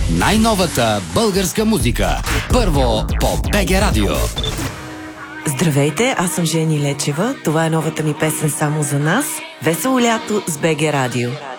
Най-новата българска музика. Първо по БГ Радио. Здравейте, аз съм Жени Лечева. Това е новата ми песен само за нас. Весело лято с БГ Радио.